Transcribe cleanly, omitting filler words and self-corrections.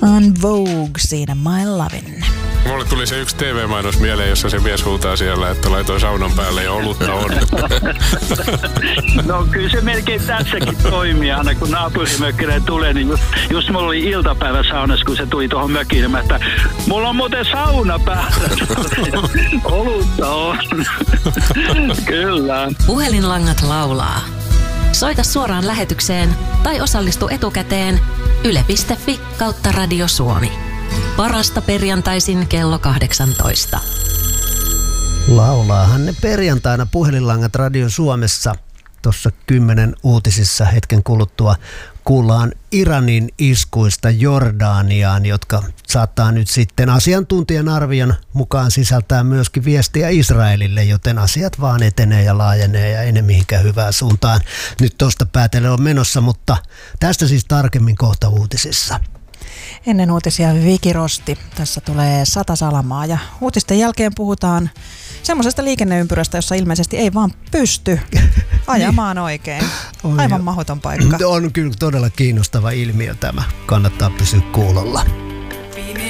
On Vogue siinä My Lovin'. Mulle tuli se yksi TV-mainos mieleen, jossa se mies huutaa siellä, että laitoin saunan päälle ja olutta on. No kyllä se melkein tässäkin toimii aina, kun naapurimökkinen tulee, niin just mulla oli iltapäivä saunassa, kun se tuli tuohon mökiin, niin että mulla on muuten sauna päällä. Olutta on. Kyllä. Puhelinlangat laulaa. Soita suoraan lähetykseen tai osallistu etukäteen yle.fi/Radio Suomi. Parasta perjantaisin kello 18. Laulaahan ne perjantaina puhelinlangat Radio Suomessa. Tuossa 10 uutisissa hetken kuluttua kuullaan Iranin iskuista Jordaniaan, jotka saattaa nyt sitten asiantuntijan arvion mukaan sisältää myöskin viestiä Israelille, joten asiat vaan etenee ja laajenee ja ei ne mihinkään hyvään suuntaan. Nyt tuosta päätellen on menossa, mutta tästä siis tarkemmin kohta uutisissa. Ennen uutisia Viki Rosti. Tässä tulee 100 salamaa ja uutisten jälkeen puhutaan semmoisesta liikenneympyrästä, jossa ilmeisesti ei vaan pysty ajamaan oikein. Aivan mahdoton paikka. On kyllä todella kiinnostava ilmiö tämä. Kannattaa pysyä kuulolla.